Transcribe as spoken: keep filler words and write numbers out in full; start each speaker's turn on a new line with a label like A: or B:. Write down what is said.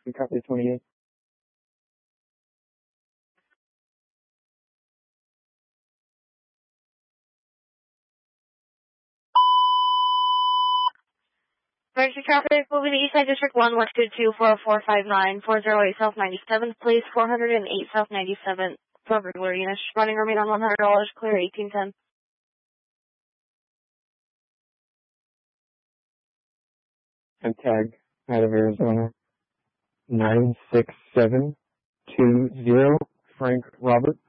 A: We copy twenty-eight.
B: Emergency traffic moving to Eastside District one, one two two, four four five nine, four zero eight South ninety-seventh Place, four hundred eight South ninety-seventh. For regular units, running remain on one hundred dollars, clear eighteen ten.
A: And tag out of Arizona. nine six seven two zero, Frank Robert.